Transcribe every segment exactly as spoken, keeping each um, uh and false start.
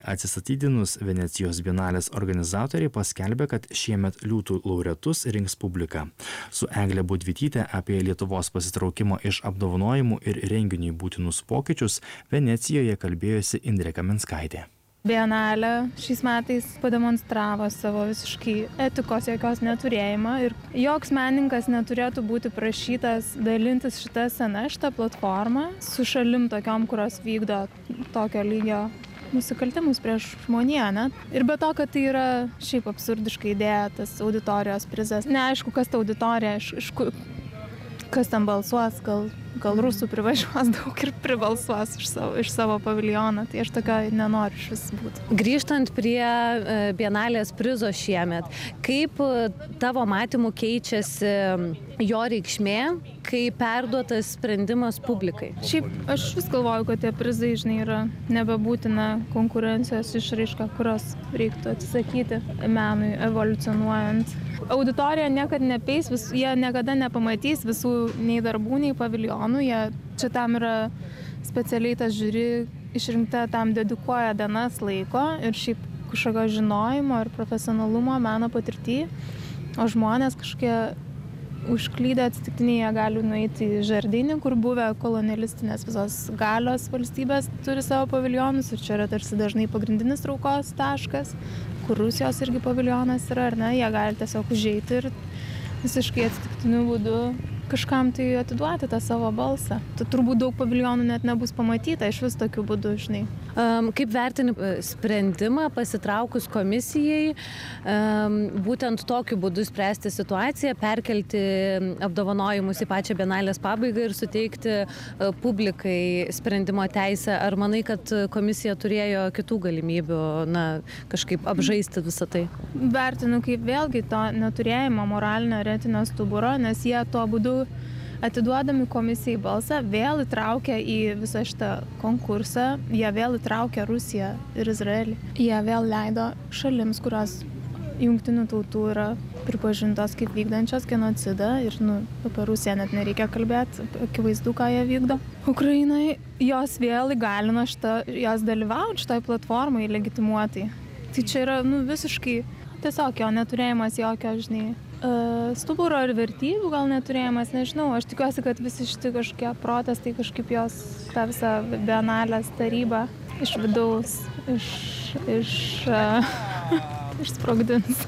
Atsistatydinus Venecijos bienalės organizatoriai paskelbė, kad šiemet liūtų laureatus rinks publika. Su Egle Budvytyte apie Lietuvos pasitraukimo iš apdovanojimų ir renginiui būtinus pokyčius Venecijoje kalbėjosi Indrė Kaminskaitė. Bienalė šiais metais pademonstravo savo visiškai etikos jokios neturėjimą ir joks menininkas neturėtų būti prašytas dalintis šitą sceną, šitą platformą su šalim tokiom, kurios vykdo tokio lygio nusikaltimus prieš žmoniją, ne? Ir be to, kad tai yra šiaip absurdiška idėja, tas auditorijos prizas. Neaišku, kas ta auditorija, iš, iš, kas tam balsuos, gal, gal rusų privažiuos daug ir pribalsuos iš savo, iš savo paviljoną, tai aš tokio nenoriu iš vis būti. Grįžtant prie bienalės prizo šiemet, kaip tavo matymų keičiasi jo reikšmė, kai perduotas sprendimas publikai? Šiaip aš vis galvoju, kad tie prizai, žinai, yra nebebūtina konkurencijos išraiška, kurios reiktų atsisakyti menui evoliucionuojant. Auditorija niekada nepeis, vis, jie niekada nepamatys visų nei darbų, nei paviljonų. Jie, čia tam yra specialiai tas žiūri išrinkta, tam dedikuoja dienas laiko ir šiaip kažkokio žinojimo ir profesionalumo meno patirtį. O žmonės kažkokie užklydę atsitiktiniai, jie gali nueiti į Žardinį, kur buvę kolonialistinės visos galios valstybės turi savo paviljonus ir čia yra tarsi dažnai pagrindinis traukos taškas, kur Rusijos irgi paviljonas yra, ar ne, jie gali tiesiog užeiti ir visiškai atsitiktiniu būdu kažkam tai atiduoti tą savo balsą. Tai turbūt daug paviljonų net nebus pamatyta iš vis tokiu būdu, žinai. Um, kaip vertini sprendimą pasitraukus komisijai, um, būtent tokiu būdu spręsti situaciją, perkelti apdovanojimus į pačią bienalės pabaigą ir suteikti uh, publikai sprendimo teisę? Ar manai, kad komisija turėjo kitų galimybių, na, kažkaip apžaisti visą tai? Vertinu kaip vėlgi to neturėjimo moralinio ir etinio stuburo, nes jie tuo būdu atiduodami komisijai balsą, vėl įtraukia į visą šitą konkursą, jie vėl įtraukia Rusiją ir Izraelį. Jie vėl leido šalims, kurios jungtinių tautų yra pripažintos kaip vykdančios genocidą ir, nu, apie Rusiją net nereikia kalbėti, akivaizdu, ką jie vykdo. Ukrainai jos vėl įgalino šitą, jos dalyvauti šitoj platformai legitimuotai. Tai čia yra, nu, visiškai tiesiog jo neturėjimas jokio, žinai, stuburo ir vertybių gal neturėjimas, nežinau. Aš tikiuosi, kad visi šitie kažkokie protestai kažkaip jos tą visą bienalės tarybą iš vidaus, iš, iš, uh, išsprogdins.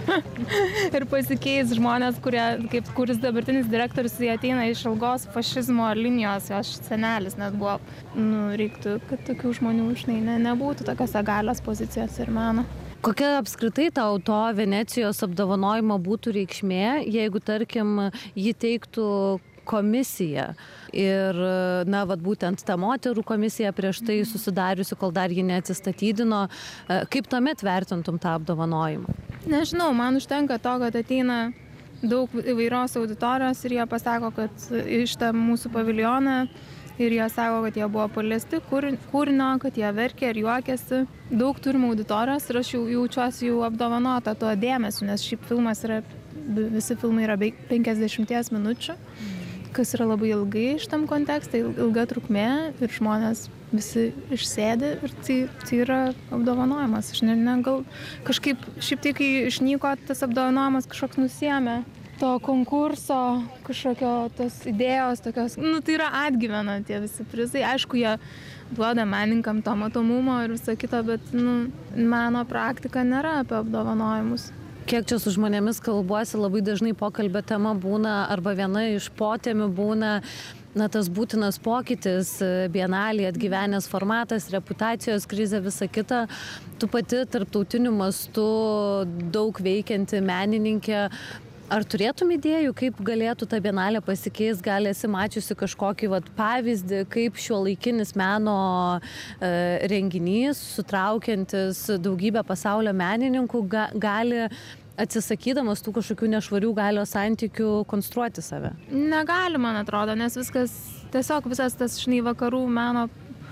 Ir pasikeis žmonės, kurie, kaip kuris dabartinis direktorius, jie ateina iš ilgos fašizmo linijos, jos senelis net buvo. Nu, reiktų, kad tokių žmonių, žinai, ne, nebūtų tokiose galios pozicijose ir meno. Kokia apskritai tau to Venecijos apdovanojimo būtų reikšmė, jeigu, tarkim, jį teiktų komisija ir, na, vat būtent ta moterų komisija prieš tai susidariusi, kol dar ji neatsistatydino, kaip tuomet vertintum tą apdovanojimą? Nežinau, man užtenka to, kad ateina daug įvairios auditorijos ir jie pasako, kad iš tą mūsų paviljoną ir jie sako, kad jie buvo paliesti kūrinio, kad jie verkė ir juokėsi. Daug turim auditorijos ir aš jau jaučiuosi jau apdovanota tuo dėmesiu, nes šiaip filmas yra, visi filmai yra beveik penkiasdešimties minučių, kas yra labai ilgai šitam kontekste, ilga trukmė ir žmonės visi išsėdi ir tai, tai yra apdovanojimas. Aš ne, ne, gal kažkaip, šiaip tai, kai išnyko tas apdovanojimas, kažkoks nusiėmė to konkurso, kažkokio tos idėjos, tokios, nu tai yra atgyvena tie visi prizai. Aišku, jie duoda menininkam to matomumo ir visą kitą, bet, nu, meno praktika nėra apie apdovanojimus. Kiek čia su žmonėmis kalbuosi, labai dažnai pokalbio tema būna, arba viena iš potemių būna, na, tas būtinas pokytis, bienalėje atgyvenęs formatas, reputacijos krizė, visa kita. Tu pati tarptautiniu mastu daug veikianti menininkė. Ar turėtum idėjų, kaip galėtų ta bienalė pasikeis? Gal esi mačiusi kažkokį vat, pavyzdį, kaip šiuolaikinis meno e, renginys, sutraukiantis daugybę pasaulio menininkų, ga, gali atsisakydamas tų kažkokių nešvarių galios santykių konstruoti save? Negali, man atrodo, nes viskas, tiesiog visas tas, žinai, vakarų meno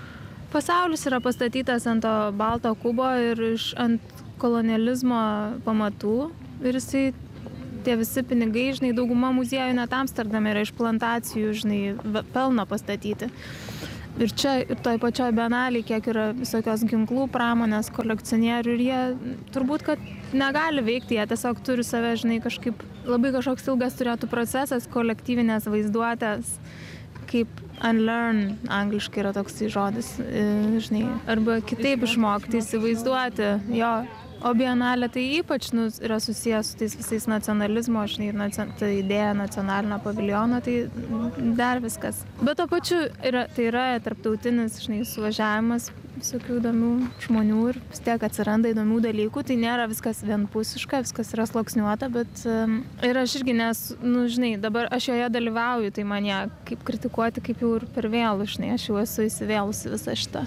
pasaulis yra pastatytas ant to balto kubo ir iš ant kolonializmo pamatų ir jisai tie visi pinigai, žinai, dauguma muziejų net Amsterdame yra iš plantacijų, žinai, pelno pastatyti. ir čia, ir toj pačioj bienalėj, kiek yra visokios ginklų pramonės, kolekcionierių, ir jie turbūt, kad negali veikti, jie tiesiog turi save, žinai, kažkaip labai kažkoks ilgas turėtų procesas kolektyvinės vaizduotės, kaip unlearn, angliškai yra toks žodis, žinai, arba kitaip išmokti įsivaizduoti, jo. O bienalė tai ypač nu, yra susijęs su tais visais nacionalizmo, žinai, nacion, ta idėja nacionalinio paviljono, tai dar viskas. Bet to pačiu yra, tai yra tarptautinis, žinai, suvažiavimas visokių įdomių žmonių ir vis tiek atsiranda įdomių dalykų, tai nėra viskas vienpusiška, viskas yra sluoksniuota, bet um, ir aš irgi, nes, nu, žinai, dabar aš joje dalyvauju, tai man ją kaip kritikuoti, kaip jau ir per vėlų, žinai, aš jau esu įsivėlusi visą šitą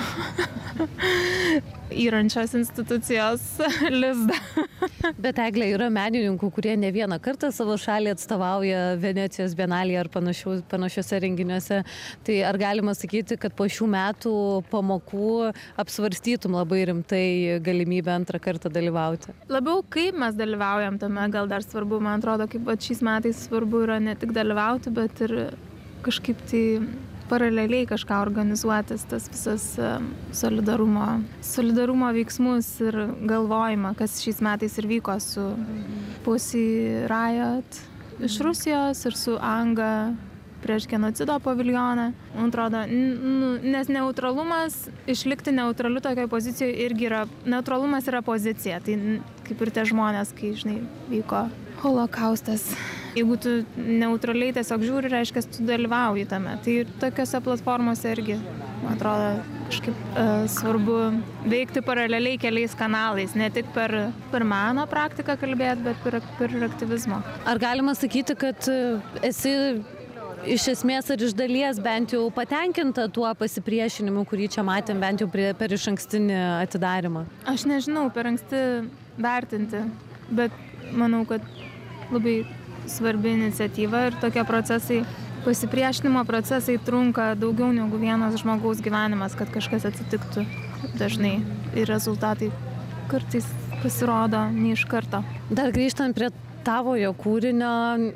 įrančios institucijos lizdą. Bet Eglė, yra menininkų, kurie ne vieną kartą savo šalį atstovauja Venecijos bienalėje ar panašiu, panašiuose renginiuose. Tai ar galima sakyti, kad po šių metų pamokų apsvarstytum labai rimtai galimybę antrą kartą dalyvauti? Labiau kaip mes dalyvaujam tame, gal dar svarbu, man atrodo, kaip šiais metais svarbu yra ne tik dalyvauti, bet ir kažkaip tai paraleliai kažką organizuotis, tas visas solidarumo, solidarumo veiksmus ir galvojimą, kas šiais metais ir vyko su Pussy Riot iš Rusijos ir su Anga prieš genocido paviljoną. Man atrodo, nu, nes neutralumas, išlikti neutraliu tokioj pozicijoje irgi yra, neutralumas yra pozicija, tai kaip ir tie žmonės, kai, žinai, vyko holokaustas. Jeigu tu neutraliai tiesiog žiūri, reiškia, tu dalyvauji tame. Tai tokiose platformose irgi, man atrodo, kažkaip e, svarbu veikti paraleliai keliais kanalais, ne tik per, per meno praktiką kalbėti, bet per, per aktyvizmo. Ar galima sakyti, kad esi iš esmės ar iš dalies bent jau patenkinta tuo pasipriešinimu, kurį čia matėm bent jau prie, per išankstinį atidarimą? Aš nežinau, per anksti vertinti, bet manau, kad labai svarbi iniciatyva ir tokie procesai, pasipriešinimo procesai trunka daugiau negu vienas žmogaus gyvenimas, kad kažkas atsitiktų dažnai ir rezultatai kartais pasirodo ne iš karto. Dar grįžtant prie tavojo kūrinio,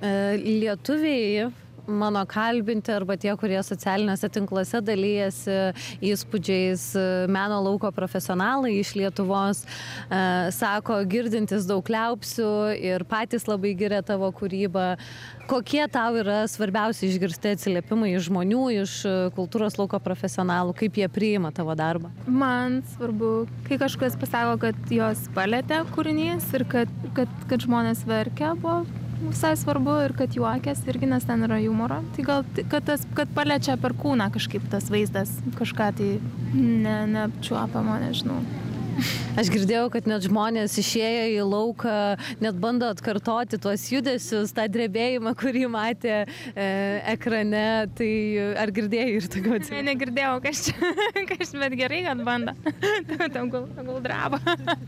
lietuviai mano kalbinti arba tie, kurie socialiniuose tinkluose dalyjasi įspūdžiais, meno lauko profesionalai iš Lietuvos, e, sako, girdintis daug liaupsių ir patys labai giria tavo kūrybą. Kokie tau yra svarbiausi išgirsti atsiliepimai iš žmonių, iš kultūros lauko profesionalų, kaip jie priima tavo darbą? Man svarbu, kai kažkas pasako, kad jos palėtė kūrinys ir kad, kad, kad žmonės verkia, buvo visai svarbu ir kad juokės irgi, nes ten yra humoro. Tai gal, kad, tas, kad paliečia per kūną kažkaip tas vaizdas, kažką tai ne, neapčiuopamo, nežinau. Aš girdėjau, kad net žmonės išėję į lauką, net bando atkartoti tuos judesius, tą drebėjimą, kurį matė e, ekrane. Tai ar girdėjai ir tokių atsitikimų? Ne, negirdėjau, kas čia, kas, bet gerai, kad bando. Tegul draba.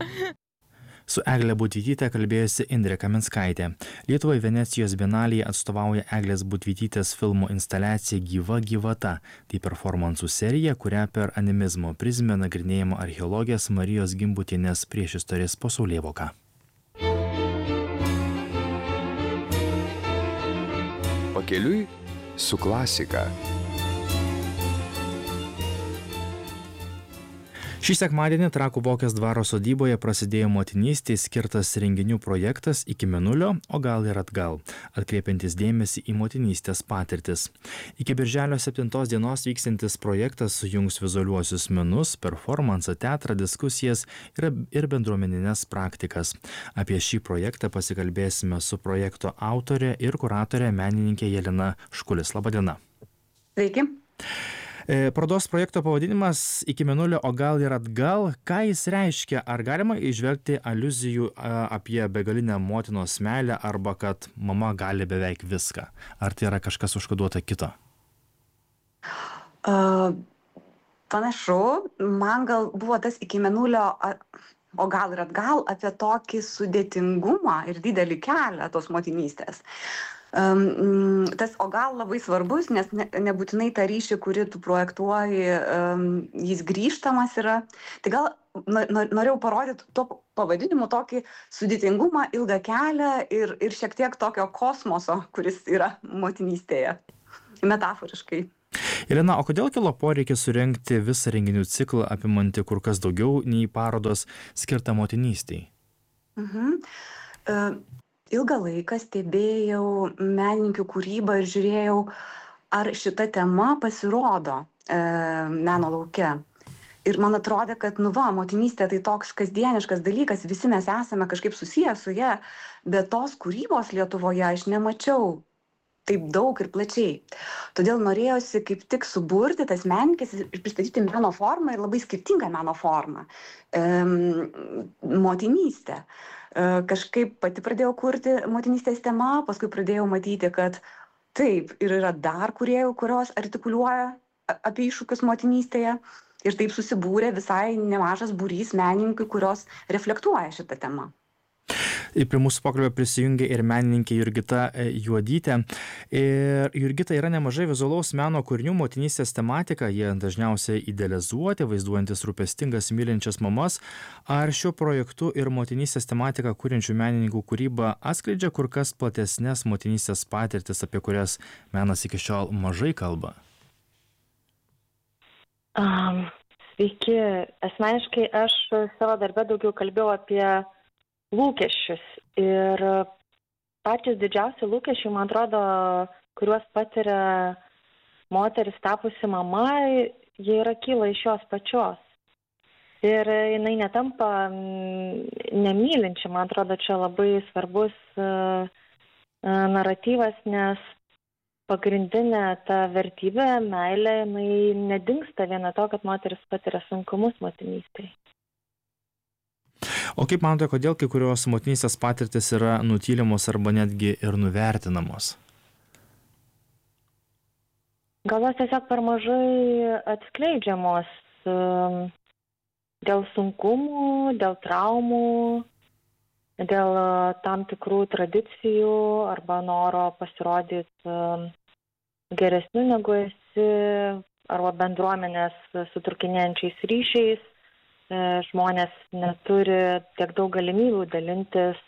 Su Egle Budvytyte kalbėjosi Indrė Kaminskaitė. Lietuvai Venecijos bienalėje atstovauja Eglės Budvytytės filmo instaliacija Gyva gyvata. Tai performansų serija, kurią per animizmo prizmę nagrinėjama archeologės Marijos Gimbutienės priešistorės pasaulėvoka. Pakeliui su klasika. Šį sekmadienį Trakų Vokės dvaro sodyboje prasidėjo motinystei skirtas renginių projektas Iki Mėnulio, o gal ir atgal, atkreipiantis dėmesį į motinystės patirtis. Iki birželio septintos dienos vykstantis projektas sujungs vizualiuosius menus, performansą, teatrą, diskusijas ir, ir bendruomeninės praktikas. Apie šį projektą pasikalbėsime su projekto autorė ir kuratorė menininkė Jelena Škulis. Labą dieną. Sveiki. Parodos projekto pavadinimas Iki Mėnulio, o gal ir atgal. Ką jis reiškia? Ar galima įžvelgti aliuzijų apie begalinę motinos meilę arba kad mama gali beveik viską? Ar tai yra kažkas užkoduota kito? Uh, panašu, man gal buvo tas Iki Mėnulio, o gal ir atgal, apie tokį sudėtingumą ir didelį kelią tos motinystės. Um, tas o gal labai svarbus, nes ne, nebūtinai tą ryšį, kurį tu projektuoji, um, jis grįžtamas yra. Tai gal norėjau parodyti tuo pavadinimu tokį sudėtingumą, ilgą kelią ir, ir šiek tiek tokio kosmoso, kuris yra motinystėje, metaforiškai. Jelena, o kodėl kilo poreikis surengti visą renginių ciklą apimantį kur kas daugiau nei parodos skirtą motinystei? Mhm. Uh, ilgą laiką stebėjau menininkių kūrybą ir žiūrėjau, ar šita tema pasirodo uh, meno lauke. Ir man atrodė, kad, nu va, motinystė tai toks kasdieniškas dalykas, visi mes esame kažkaip susiję su ja, bet tos kūrybos Lietuvoje aš nemačiau taip daug ir plačiai. Todėl norėjosi kaip tik suburti tas menininkes ir pristatyti meno formą ir labai skirtingą meno formą. Ehm, motinystę. E, kažkaip pati pradėjau kurti motinystės temą, paskui pradėjau matyti, kad taip, ir yra dar kūrėjų, kurios artikuliuoja apie iššūkius motinystėje. Ir taip susibūrė visai nemažas būrys menininkų, kurios reflektuoja šitą temą. Ir prie mūsų pokalbio prisijungė ir menininkė Jurgita Juodytė. Ir Jurgita, yra nemažai vizualaus meno kūrinių motinystės tematika, jie dažniausiai idealizuoti, vaizduojantis rūpestingas mylinčias mamas. Ar šiuo projektu ir motinystės tematiką kūrinčių menininkų kūryba atskleidžia kur kas platesnės motinystės patirtis, apie kurias menas iki šiol mažai kalba? Um, sveiki. Asmeniškai aš savo darbę daugiau kalbėjau apie lūkesčius. Ir patys didžiausi lūkesčiai, man atrodo, kuriuos patiria moteris tapusi mama, jie yra kyla iš jos pačios. Ir jinai netampa nemylinčia, man atrodo, čia labai svarbus uh, naratyvas, nes pagrindinė ta vertybė, meilė, jinai nedingsta viena to, kad moteris patiria sunkumus motinystėje. O kaip manote, kodėl kai kurios motinystės patirtis yra nutylimos arba netgi ir nuvertinamos? Gal jos tiesiog per mažai atskleidžiamos dėl sunkumų, dėl traumų, dėl tam tikrų tradicijų arba noro pasirodyti geresniu negu esi, arba bendruomenės sutrūkinėjančiais ryšiais. Žmonės neturi tiek daug galimybių dalintis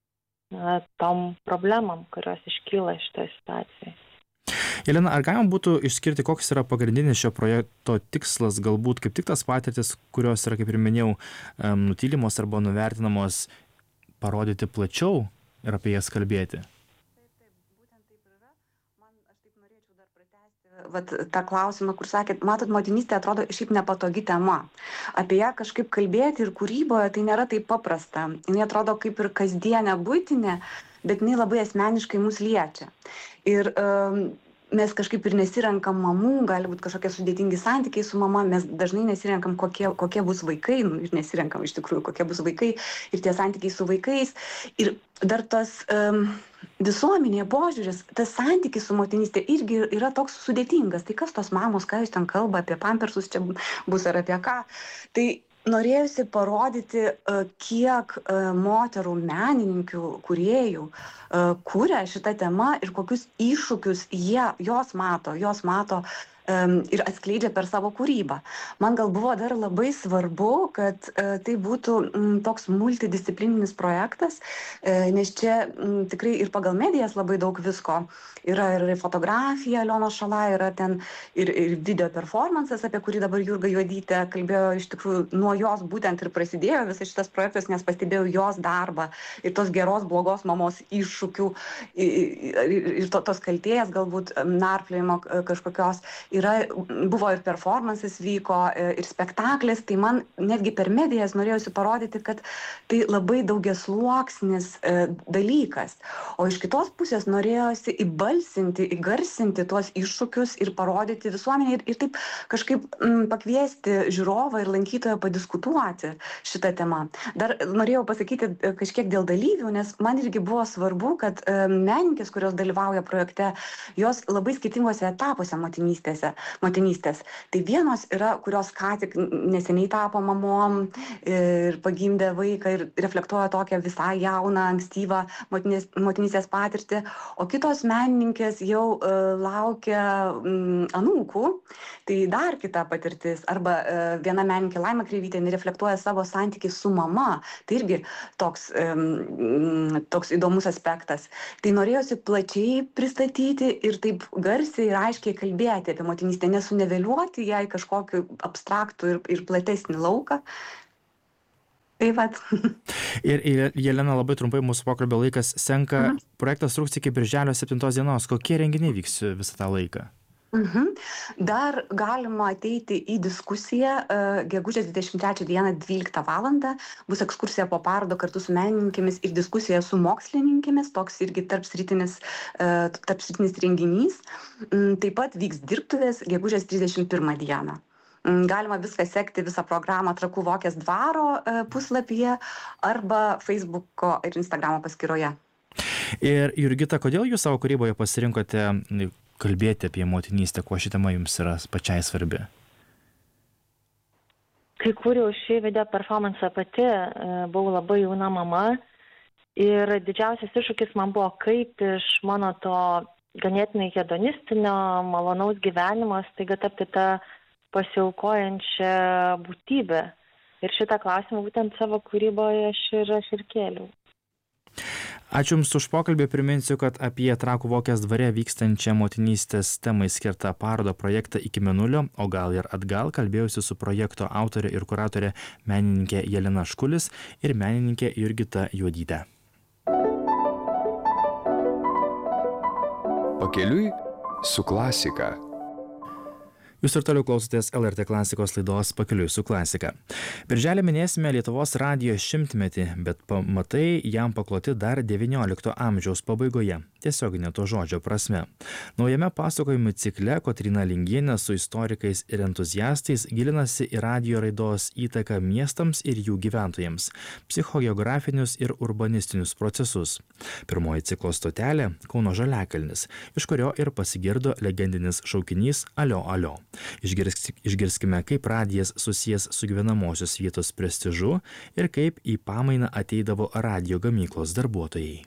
tom problemam, kurios iškyla šitoje situacijoje. Jelena, ar galima būtų išskirti, koks yra pagrindinis šio projekto tikslas, galbūt kaip tik tas patirtis, kurios yra, kaip ir minėjau, nutylimos arba nuvertinamos, parodyti plačiau ir apie jas kalbėti? Taip, taip, būtent taip ir yra. Man, aš taip norėčiau dar pratęsti vat, tą klausimą, kur sakėt, matot, motinystė atrodo šiaip nepatogi tema. Apie ją kažkaip kalbėti ir kūryboje tai nėra taip paprasta. Jis atrodo kaip ir kasdienė buitinė, bet jinai labai asmeniškai mus liečia. Ir um, mes kažkaip ir nesirenkam mamų, gali būti kažkokie sudėtingi santykiai su mama, mes dažnai nesirenkam, kokie, kokie bus vaikai, nu, ir nesirenkam iš tikrųjų, kokie bus vaikai ir tie santykiai su vaikais. Ir dar tas um, visuomenėje požiūris, tas santykis su motinystė irgi yra toks sudėtingas. Tai kas tos mamos, ką jūs ten kalba, apie pampersus čia bus ar apie ką. Tai norėjusi parodyti, kiek moterų menininkių, kūrėjų kūrė šitą temą ir kokius iššūkius jie, jos mato, jos mato ir atskleidžia per savo kūrybą. Man gal buvo dar labai svarbu, kad tai būtų toks multidisciplininis projektas, nes čia tikrai ir pagal medijas labai daug visko. Yra ir fotografija, Alionos Šala, yra ten ir, ir video performances, apie kurį dabar Jurga Juodytė kalbėjo, iš tikrųjų nuo jos būtent ir prasidėjo visas šitas projektas, nes pastebėjau jos darbą ir tos geros, blogos mamos iššūkių ir, ir to, tos kaltėjas galbūt narpliojimo kažkokios. Yra, buvo ir performances vyko, ir spektaklis, tai man netgi per medijas norėjusi parodyti, kad tai labai daugiasluoksnis dalykas. O iš kitos pusės norėjusi įbalsinti, įgarsinti tuos iššūkius ir parodyti visuomenį ir, ir taip kažkaip m, pakviesti žiūrovą ir lankytoją padiskutuoti šitą temą. Dar norėjau pasakyti kažkiek dėl dalyvių, nes man irgi buvo svarbu, kad e, menininkės, kurios dalyvauja projekte, jos labai skirtingose etapuose motinystėse. Motinystės. Tai vienos yra, kurios ką tik neseniai tapo mamom ir pagimdė vaiką ir reflektuoja tokią visai jauną, ankstyvą motinės, motinystės patirtį, o kitos menininkės jau uh, laukia um, anūkų, tai dar kita patirtis. Arba uh, viena menininkė Laima Kreivytė reflektuoja savo santykį su mama. Tai irgi toks, um, toks įdomus aspektas. Tai norėjosi plačiai pristatyti ir taip garsiai ir aiškiai kalbėti apie motinystę. motinystę, nesuneveliuoti ją į kažkokį abstraktų ir, ir platesnį lauką. Tai vat. Ir, ir Jelena, labai trumpai mūsų pokalbio laikas senka. Mhm. Projektas truks iki birželio septintos dienos. Kokie renginiai vyks visą tą laiką? Mhm. Dar galima ateiti į diskusiją uh, gegužės dvidešimt trečią dieną dvyliktą valandą. Bus ekskursija po parodą kartu su menininkėmis ir diskusija su mokslininkėmis. Toks irgi tarpsritinis, uh, tarpsritinis renginys. Um, taip pat vyks dirbtuvės gegužės trisdešimt pirmą dieną. Galima viską sekti, visą programą Trakų Vokės dvaro puslapyje arba Facebooko ir Instagramo paskyroje. Ir Jurgita, kodėl jūs savo kūryboje pasirinkote kalbėti apie motinystę, kuo ši tema jums yra pačiai svarbi? Kai kūriau šį video performansą pati, buvau labai jauna mama ir didžiausias iššūkis man buvo, kaip iš mano to ganėtinai hedonistinio, malonaus gyvenimo staiga tapti tą pasiaukojančią būtybę. Ir šitą klausimą būtent savo kūryboje aš ir, aš ir kėliau. Ačiū Jums už pokalbį. Priminsiu, kad apie Trakų Vokės dvare vykstančią motinystės temai skirtą parodą projektą Iki mėnulio, o gal ir atgal, kalbėjausi su projekto autorė ir kuratorė menininkė Jelena Škulis ir menininkė Jurgita Juodytė. Pakeliui su klasika. Jūs ir toliau klausotės L R T klasikos laidos Pakeliui su klasika. Birželį minėsime Lietuvos radijo šimtmetį, bet pamatai jam pakloti dar devyniolikto amžiaus pabaigoje, tiesioginė to žodžio prasme. Naujame pasakojimų cikle Kotryna Lingienė su istorikais ir entuziastais gilinasi į radijo raidos įtaką miestams ir jų gyventojams, psichogeografinius ir urbanistinius procesus. Pirmoji ciklo stotelė – Kauno Žaliakalnis, iš kurio ir pasigirdo legendinis šaukinys Alio Alio. Išgirskime, kaip radijas susijęs su gyvenamosios vietos prestižu ir kaip į pamainą ateidavo radijo gamyklos darbuotojai.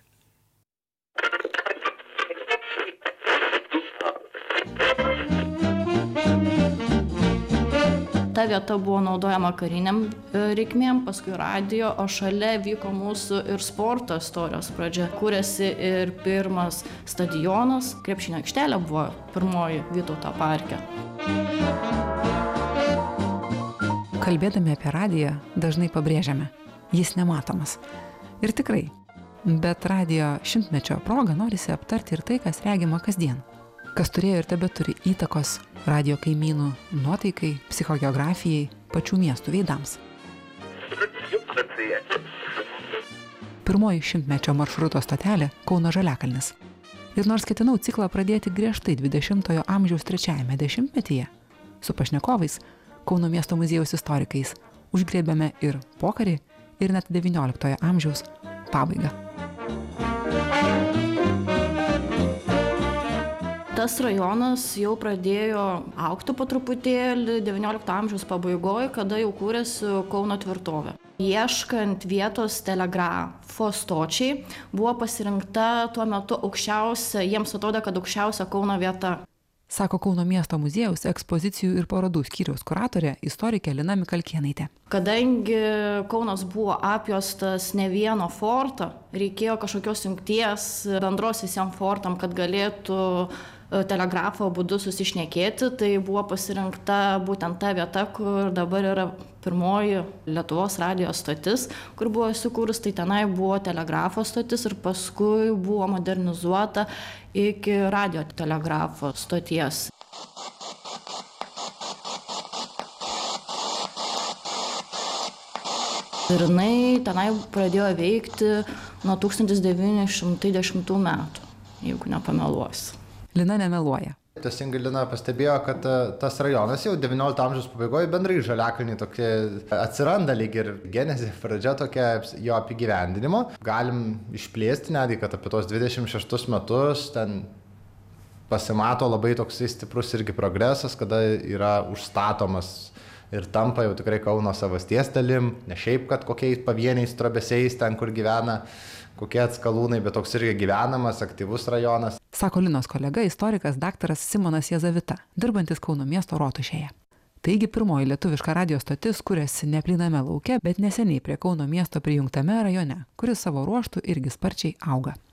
Ta vieta buvo naudojama kariniam reikmėm, paskui radijo, o šalia vyko mūsų ir sporto istorijos pradžia. Kūrėsi ir pirmas stadionas, krepšinio aikštelė buvo pirmoji Vytauto parke. Kalbėdami apie radiją dažnai pabrėžiame, jis nematomas. Ir tikrai, bet radijo šimtmečio proga norisi aptarti ir tai, kas regima kasdien. Kas turėjo ir tebeturi įtakos radijo kaimynų nuotaikai, psichogeografijai, pačių miestų veidams. Pirmoji šimtmečio maršruto stotelė Kauno Žaliakalnis. Ir nors ketinau ciklą pradėti griežtai dvidešimtojo amžiaus trečiajame dešimtmetyje, su pašnekovais, Kauno miesto muziejaus istorikais, užgrėbėme ir pokarį, ir net devynioliktojo amžiaus pabaigą. Tas rajonas jau pradėjo augti po truputėlį devyniolikto amžiaus pabaigoje, kada jau kūrėsi Kauno tvirtovė. Ieškant vietos telegrafo stočiai, buvo pasirinkta tuo metu aukščiausia, jiems atrodė, kad aukščiausia Kauno vieta. Sako Kauno miesto muziejaus ekspozicijų ir parodų skyriaus kuratorė, istorikė Lina Mikalkėnaitė. Kadangi Kaunas buvo apjuostas ne vieno forto, reikėjo kažkokios jungties bendros visiems fortam, kad galėtų telegrafo būdu susišnekėti, tai buvo pasirinkta būtent ta vieta, kur dabar yra pirmoji Lietuvos radijo stotis, kur buvo įsikūrus, tai tenai buvo telegrafo stotis ir paskui buvo modernizuota iki radijo telegrafo stoties. Ir jinai tenai pradėjo veikti nuo tūkstantis devyni šimtai dešimtų metų, jeigu nepameluosiu. Lina nemeluoja. Teisingai Lina pastebėjo, kad tas rajonas jau devyniolikto amžiaus pabaigoje bendrai Žaliakalnį tokie atsiranda lyg ir genezė, pradžia tokia jo apgyvendinimo. Galim išplėsti netgi, kad apie tos dvidešimt šeštus metus ten pasimato labai toksai stiprus irgi progresas, kada yra užstatomas ir tampa jau tikrai Kauno savasties dalim, ne šiaip, kad kokiais pavieniais trobesiais ten, kur gyvena kokie atskalūnai, bet toks irgi gyvenamas, aktyvus rajonas. Sako Linos kolega, istorikas daktaras Simonas Jazavita, dirbantis Kauno miesto rotušėje. Taigi pirmoji lietuviška radijo stotis kuriasi ne plyname lauke, bet neseniai prie Kauno miesto prijungtame rajone, kuris savo ruožtu irgi sparčiai auga.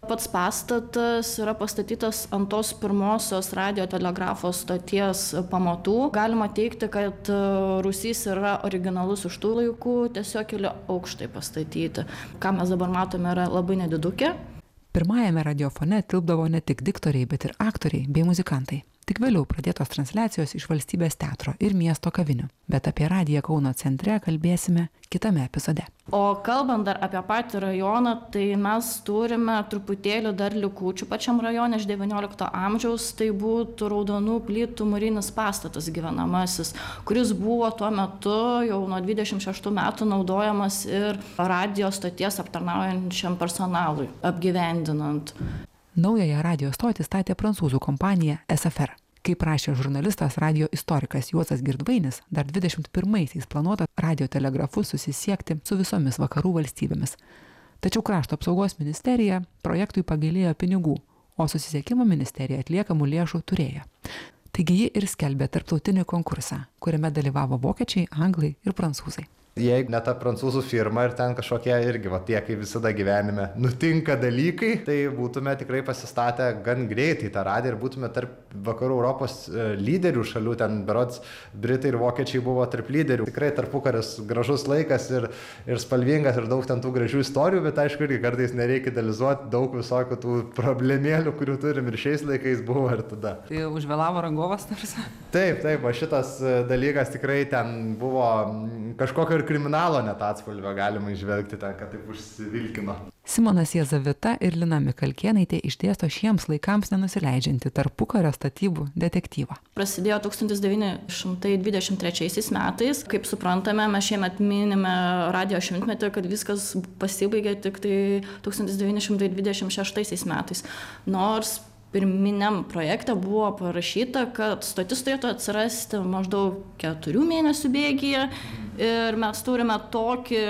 Pats pastatas yra pastatytas ant tos pirmosios radio telegrafo stoties pamatų. Galima teikti, kad rūsys yra originalus iš tų laikų, tiesiog keli aukštai pastatyti. Ką mes dabar matome, yra labai nedidukė. Pirmajame radiofone tilpdavo ne tik diktoriai, bet ir aktoriai bei muzikantai. Tik vėliau pradėtos transliacijos iš Valstybės teatro ir miesto kavinių. Bet apie radiją Kauno centre kalbėsime kitame epizode. O kalbant dar apie patį rajoną, tai mes turime truputėlį dar likučių pačiam rajone iš devyniolikto amžiaus. Tai būtų raudonų plytų mūrinis pastatas gyvenamasis, kuris buvo tuo metu jau nuo dvidešimt šeštų metų naudojamas ir radijo stoties aptarnaujančiam personalui apgyvendinant. Naująją radijo stotį statė prancūzų kompanija S F R. Kaip rašė žurnalistas radio istorikas Juozas Girdvainis, dar dvidešimt pirmaisiais planuota radio telegrafu susisiekti su visomis vakarų valstybėmis. Tačiau Krašto apsaugos ministerija projektui pagailėjo pinigų, o susisiekimo ministerija atliekamų lėšų turėjo. Taigi ji ir skelbė tarptautinį konkursą, kuriame dalyvavo vokiečiai, anglai ir prancūzai. Jeigu ne ta prancūzų firma ir ten kažkokie irgi, va tie, kaip visada gyvenime, nutinka dalykai, tai būtume tikrai pasistatę gan greitai tą radiją ir būtume tarp vakarų Europos lyderių šalių, ten berods Britai ir Vokiečiai buvo tarp lyderių. Tikrai tarpukaris gražus laikas ir, ir spalvingas ir daug ten tų gražių istorijų, bet aišku, irgi kartais nereikia idealizuoti daug visokių tų problemėlių, kurių turim ir šiais laikais buvo ir tada. Tai užvėlavo rangovas tarsi? Taip, taip, o šitas dalykas tikrai ten buvo kažkokio ir kriminalo net atspalvio galima išvelgti ten, kad taip užsivilkino. Simonas Jazavita ir Lina Mikalkėnaitė išdėsto šiems laikams nenusileidžiantį tarpukario statybų detektyvą. Prasidėjo tūkstantis devyni šimtai dvidešimt trečiaisiais metais. Kaip suprantame, mes šiemet minime radijo šimtmetį, kad viskas pasibaigė tik tai tūkstantis devyni šimtai dvidešimt šeštaisiais metais. Nors pirminiam projekte buvo parašyta, kad stotis turėtų atsirasti maždaug keturių mėnesių bėgyje ir mes turime tokį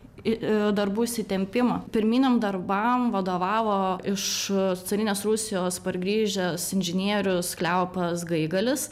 darbų įsitempimą. Pirminiam darbam vadovavo iš carinės Rusijos pargrįžęs inžinierius Kleopas Gaigalis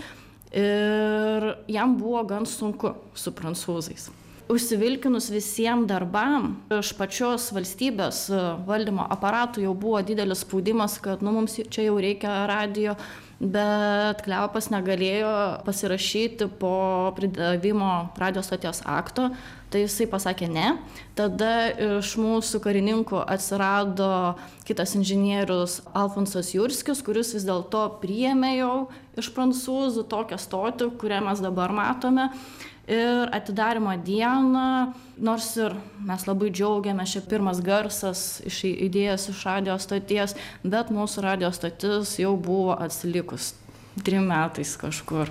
ir jam buvo gan sunku su prancūzais. Užsivilkinus visiems darbam, iš pačios valstybės valdymo aparatų jau buvo didelis spaudimas, kad nu, mums čia jau reikia radijo, bet Kleopas negalėjo pasirašyti po pridavimo radijo stoties akto, tai jisai pasakė ne. Tada iš mūsų karininkų atsirado kitas inžinierius Alfonsas Jurskis, kuris vis dėlto priėmė jau iš prancūzų tokią stotį, kurią mes dabar matome. Ir atidarimo dieną, nors ir mes labai džiaugiamės, čia pirmas garsas iš idėjos iš radijo stoties, bet mūsų radijo stotis jau buvo atsilikus trim metais kažkur.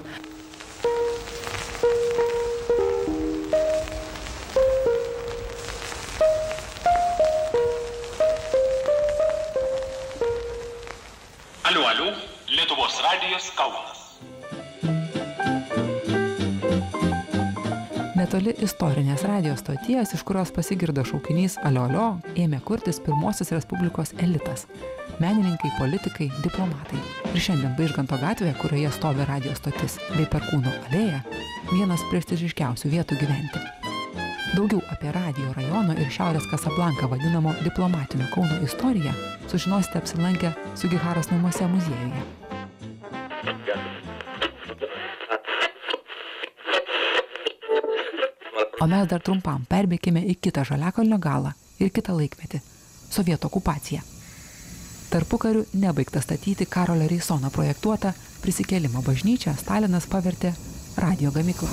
Aliu, aliu, Lietuvos radijas Kaunas. Netoli istorinės radijo stoties, iš kurios pasigirdo šaukinys alio alio, ėmė kurtis pirmosios Respublikos elitas – menininkai, politikai, diplomatai. Ir šiandien Vaižganto gatvėje, kurioje stovi radijo stotis, bei Perkūno alėja, vienas prestižiškiausių vietų gyventi. Daugiau apie radijo rajono ir Šiaurės Kasablanką vadinamo diplomatinio Kauno istoriją sužinosite apsilankę Sugiharos namuose muziejuje. O mes dar trumpam perbėkime į kitą Žaliakalnio galą ir kitą laikmetį – sovietų okupaciją. Tarpukariu nebaigta statyti Karolio Reisono projektuotą Prisikėlimo bažnyčią Stalinas pavertė radijo gamykla.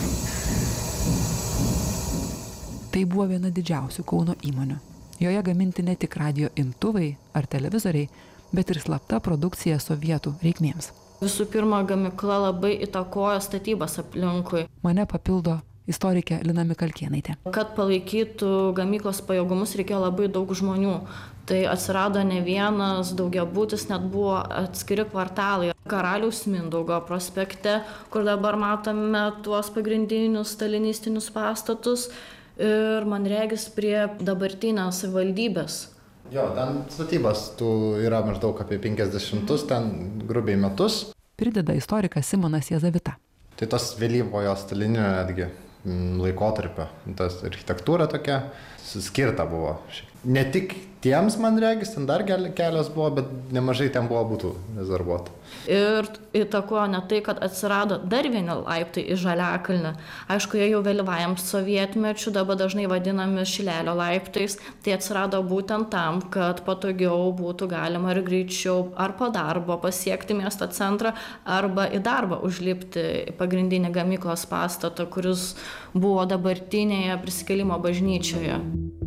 Tai buvo viena didžiausių Kauno įmonių. Joje gaminti ne tik radijo imtuvai ar televizoriai, bet ir slapta produkcija sovietų reikmėms. Visų pirma, gamykla labai įtakojo statybas aplinkui. Mane papildo istorikė Lina Mikalkėnaitė. Kad palaikytų gamyklos pajėgumus reikėjo labai daug žmonių. Tai atsirado ne vienas daugiabutis, net buvo atskiri kvartalai. Karaliaus Mindaugo prospekte, kur dabar matome tuos pagrindinius stalinistinius pastatus. Ir man regis prie dabartinės savivaldybės. Jo, ten statybas tų yra maždaug apie penkiasdešimtus, ten grubiai metus. Prideda istorikas Simonas Jazavita. Tai tas vėlyvojo stalininio netgi laikotarpio, tas architektūra tokia suskirta buvo. Ne tik tiems, man regis, ten dar kelios buvo, bet nemažai ten buvo būtų rezervuota. Ir įtakojo ne tai, kad atsirado dar vieni laiptai į Žaliakalnį. Aišku, jie jau vėlyvajam sovietmečiu, dabar dažnai vadinami Šilelio laiptais, tai atsirado būtent tam, kad patogiau būtų galima ir greičiau ar po darbo pasiekti miesto centrą, arba į darbą užlipti į pagrindinį gamyklos pastatą, kuris buvo dabartinėje Prisikėlimo bažnyčioje.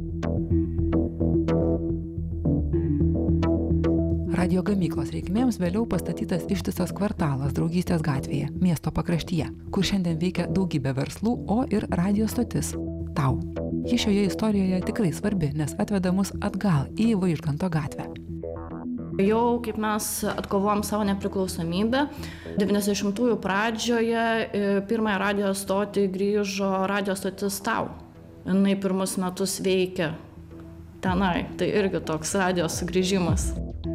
Radio gamyklos reikmėms vėliau pastatytas ištisas kvartalas Draugystės gatvėje, miesto pakraštyje, kur šiandien veikia daugybė verslų, o ir radio stotis – Tau. Ji šioje istorijoje tikrai svarbi, nes atveda mus atgal į Vaižganto gatvę. Jau kaip mes atkovojom savo nepriklausomybę, devyniasdešimtųjų pradžioje pirmąją radio stotį grįžo radio stotis Tau. Jinai pirmus metus veikia tenai, tai irgi toks radio sugrįžimas.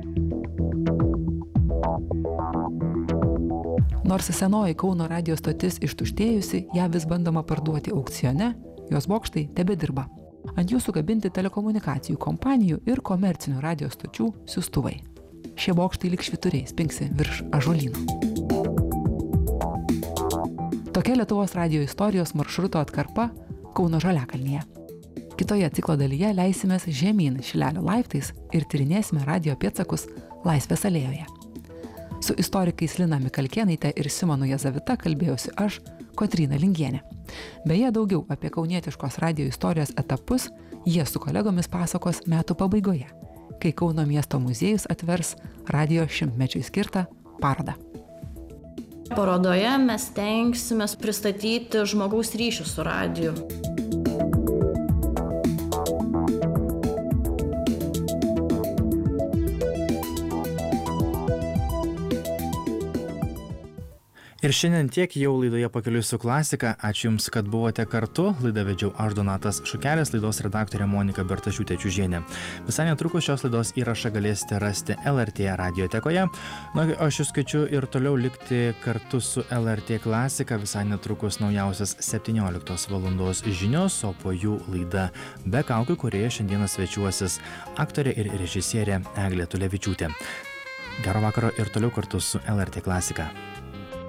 Nors senoji Kauno radio stotis ištuštėjusi, ją vis bandoma parduoti aukcione, jos bokštai tebedirba. Ant jų sukabinti telekomunikacijų kompanijų ir komercinių radio stočių siųstuvai. Šie bokštai lyg švyturiai spingsi virš ąžuolyno. Tokia Lietuvos radio istorijos maršruto atkarpa Kauno Žaliakalnyje. Kitoje ciklo dalyje leisimės žemyn Šilelio laiptais ir tyrinėsime radio pėdsakus Laisvės alėjoje. Su istorikais Lina Mikalkėnaitė ir Simonu Jazavita kalbėjausi aš, Kotryna Lingienė. Beje, daugiau apie kaunietiškos radio istorijos etapus jie su kolegomis pasakos metų pabaigoje, kai Kauno miesto muziejus atvers radio šimtmečiui skirtą parodą. Parodoje mes stengsimės pristatyti žmogaus ryšių su radiju. Ir šiandien tiek jau laidoje Pakeliui su klasika. Ačiū Jums, kad buvote kartu. Laidą vedžiau aš Donatas Šukelis, laidos redaktorė Monika Bertašiūtė Čiužienė. Visai netrukus šios laidos įrašą galėsite rasti L R T radiotekoje. Na, aš Jūs kviečiu ir toliau likti kartu su L R T klasika. Visai netrukus naujausias septynioliktos valandos žinios, o po jų laida Be kaukių, kurioje šiandieną svečiuosis aktorė ir režisierė Eglė Tulevičiūtė. Gero vakaro ir toliau kartu su L R T klasika.